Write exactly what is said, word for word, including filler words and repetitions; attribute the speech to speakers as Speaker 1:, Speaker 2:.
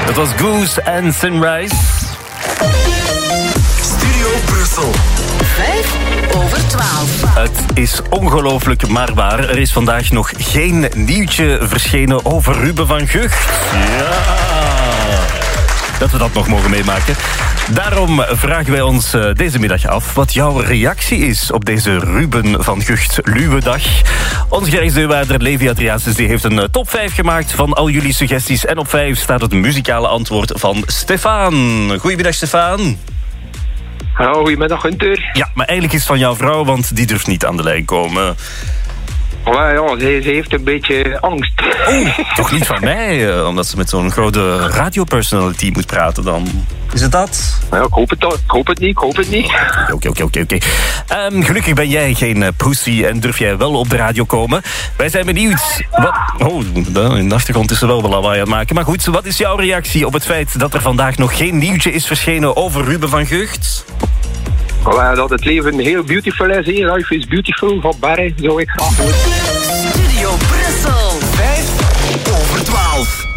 Speaker 1: Dat was Goose en Sunrise.
Speaker 2: Studio Brussel.
Speaker 3: Vijf over twaalf.
Speaker 1: Het is ongelooflijk maar waar. Er is vandaag nog geen nieuwtje verschenen over Ruben van Gucht. Ja, dat we dat nog mogen meemaken. Daarom vragen wij ons uh, deze middag af wat jouw reactie is op deze Ruben van Gucht luwe dag. Onze gerechtsdeurwaarder Levi Adriaanses die heeft een uh, top vijf gemaakt van al jullie suggesties. En op vijf staat het muzikale antwoord van Stefan. Goedemiddag, Stefan.
Speaker 4: Hallo, goedemiddag Gunther.
Speaker 1: Ja, maar eigenlijk is het van jouw vrouw, want die durft niet aan de lijn komen.
Speaker 4: Oh, ja, ze, ze heeft een beetje angst.
Speaker 1: Oh, toch niet van mij, uh, omdat ze met zo'n grote radiopersonality moet praten dan. Is het dat?
Speaker 4: Ja, ik hoop het, ik hoop het niet, ik hoop het niet.
Speaker 1: Oké, oké, oké, oké. Gelukkig ben jij geen uh, pussy en durf jij wel op de radio komen. Wij zijn benieuwd. Wat... Oh, in de achtergrond is er wel wel lawaai aan het maken. Maar goed, wat is jouw reactie op het feit dat er vandaag nog geen nieuwtje is verschenen over Ruben van Gucht?
Speaker 4: Oh, dat het leven heel beautiful is. Hier. Life is beautiful van Barry, zou ik graag horen.
Speaker 3: Studio Brussel.
Speaker 2: Vijf over twaalf.